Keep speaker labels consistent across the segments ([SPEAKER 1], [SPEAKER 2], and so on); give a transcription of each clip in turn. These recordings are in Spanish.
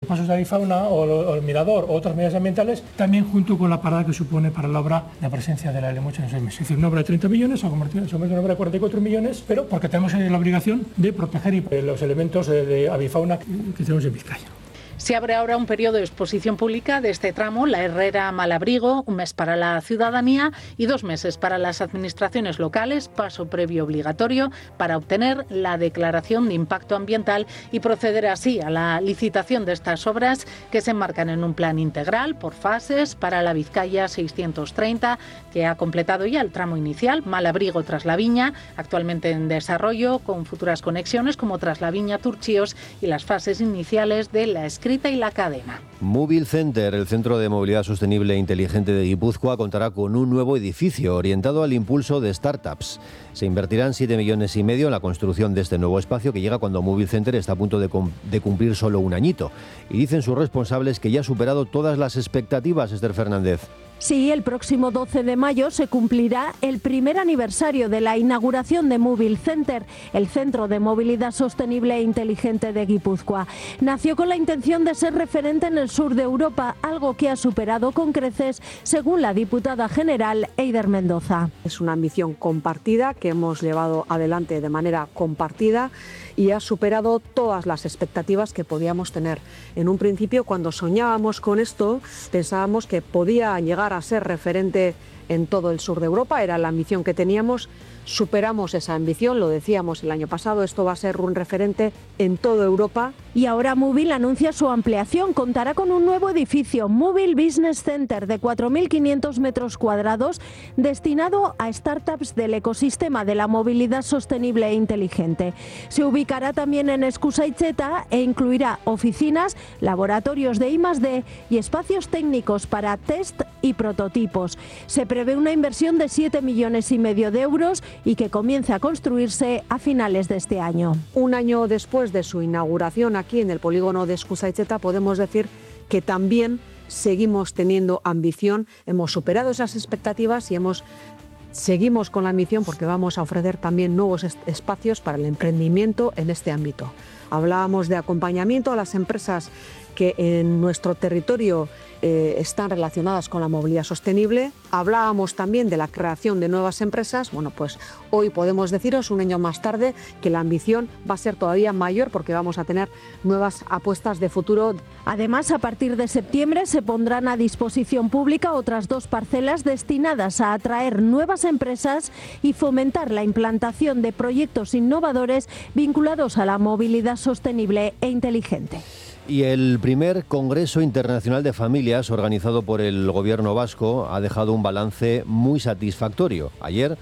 [SPEAKER 1] pasos de avifauna o el mirador o otras medidas ambientales, también junto con la parada que supone para la obra la presencia de la L-Mucha en esos meses. Es decir, una obra de 30 millones, se ha convertido en una obra de 44 millones, pero porque tenemos la obligación de proteger los elementos de avifauna que tenemos en Vizcaya.
[SPEAKER 2] Se abre ahora un periodo de exposición pública de este tramo, la Herrera Malabrigo, un mes para la ciudadanía y 2 meses para las administraciones locales, paso previo obligatorio para obtener la declaración de impacto ambiental y proceder así a la licitación de estas obras que se enmarcan en un plan integral por fases para la Vizcaya 630, que ha completado ya el tramo inicial, Malabrigo tras la Viña, actualmente en desarrollo con futuras conexiones como tras la Viña Turchíos y las fases iniciales de la Escrita y la Cadena.
[SPEAKER 3] Móvil Center, el Centro de Movilidad Sostenible e Inteligente de Guipúzcoa, contará con un nuevo edificio orientado al impulso de startups. Se invertirán 7,5 millones en la construcción de este nuevo espacio que llega cuando Móvil Center está a punto de cumplir solo un añito. Y dicen sus responsables que ya ha superado todas las expectativas, Esther Fernández.
[SPEAKER 4] Sí, el próximo 12 de mayo se cumplirá el primer aniversario de la inauguración de Móvil Center, el Centro de Movilidad Sostenible e Inteligente de Guipúzcoa. Nació con la intención de ser referente en el sur de Europa, algo que ha superado con creces, según la diputada general Eider Mendoza.
[SPEAKER 5] Es una ambición compartida que hemos llevado adelante de manera compartida y ha superado todas las expectativas que podíamos tener. En un principio, cuando soñábamos con esto, pensábamos que podía llegar a ser referente en todo el sur de Europa, era la ambición que teníamos. Superamos esa ambición, lo decíamos el año pasado, esto va a ser un referente en toda Europa.
[SPEAKER 4] Y ahora Móvil anuncia su ampliación, contará con un nuevo edificio, Móvil Business Center, de 4.500 metros cuadrados, destinado a startups del ecosistema de la movilidad sostenible e inteligente. Se ubicará también en Eskusaitzeta e incluirá oficinas, laboratorios de I+D y espacios técnicos para test y prototipos. Se prevé una inversión de 7,5 millones de euros y que comience a construirse a finales de este año.
[SPEAKER 5] Un año después de su inauguración aquí en el polígono de Eskusaitzeta, podemos decir que también seguimos teniendo ambición, hemos superado esas expectativas y seguimos con la ambición porque vamos a ofrecer también nuevos espacios para el emprendimiento en este ámbito. Hablábamos de acompañamiento a las empresas que en nuestro territorio están relacionadas con la movilidad sostenible. Hablábamos también de la creación de nuevas empresas. Bueno, pues hoy podemos deciros, un año más tarde, que la ambición va a ser todavía mayor porque vamos a tener nuevas apuestas de futuro.
[SPEAKER 4] Además, a partir de septiembre se pondrán a disposición pública otras 2 parcelas destinadas a atraer nuevas empresas y fomentar la implantación de proyectos innovadores vinculados a la movilidad sostenible e inteligente.
[SPEAKER 3] Y el primer Congreso Internacional de Familias, organizado por el Gobierno vasco, ha dejado un balance muy satisfactorio. Ayer,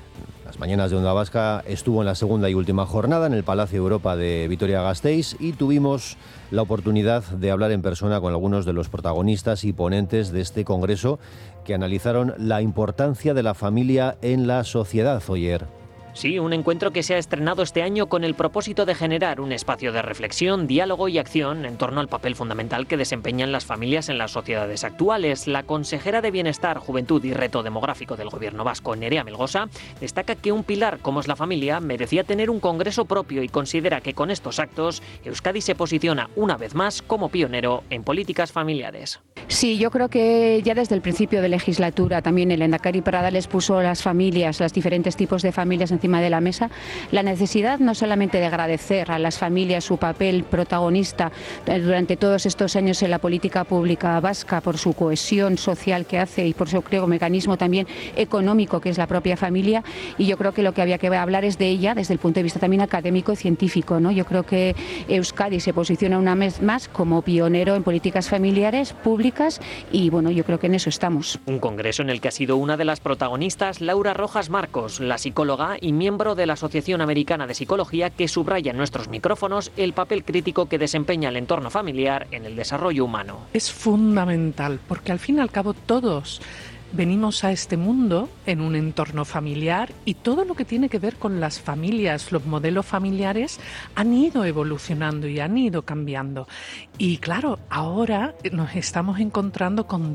[SPEAKER 3] las mañanas de Onda Vasca estuvo en la segunda y última jornada en el Palacio Europa de Vitoria-Gasteiz y tuvimos la oportunidad de hablar en persona con algunos de los protagonistas y ponentes de este Congreso que analizaron la importancia de la familia en la sociedad. Oyer.
[SPEAKER 6] Sí, un encuentro que se ha estrenado este año con el propósito de generar un espacio de reflexión, diálogo y acción en torno al papel fundamental que desempeñan las familias en las sociedades actuales. La consejera de Bienestar, Juventud y Reto Demográfico del Gobierno vasco, Nerea Melgosa, destaca que un pilar como es la familia merecía tener un congreso propio y considera que con estos actos Euskadi se posiciona una vez más como pionero en políticas familiares.
[SPEAKER 7] Sí, yo creo que ya desde el principio de legislatura también el Lehendakari Pradales puso las familias, los diferentes tipos de familias encima de la mesa. La necesidad no solamente de agradecer a las familias su papel protagonista durante todos estos años en la política pública vasca por su cohesión social que hace y por su mecanismo también económico que es la propia familia, y yo creo que lo que había que hablar es de ella desde el punto de vista también académico y científico, ¿no? Yo creo que Euskadi se posiciona una vez más como pionero en políticas familiares públicas y bueno, yo creo que en eso estamos.
[SPEAKER 6] Un congreso en el que ha sido una de las protagonistas Laura Rojas Marcos, la psicóloga y miembro de la Asociación Americana de Psicología, que subraya en nuestros micrófonos el papel crítico que desempeña el entorno familiar en el desarrollo humano.
[SPEAKER 8] Es fundamental porque al fin y al cabo todos venimos a este mundo en un entorno familiar y todo lo que tiene que ver con las familias, los modelos familiares han ido evolucionando y han ido cambiando. Y claro, ahora nos estamos encontrando con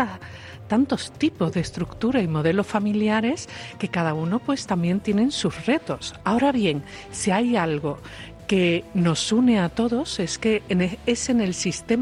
[SPEAKER 8] tantos tipos de estructura y modelos familiares que cada uno pues también tienen sus retos. Ahora bien, si hay algo que nos une a todos es que es en el sistema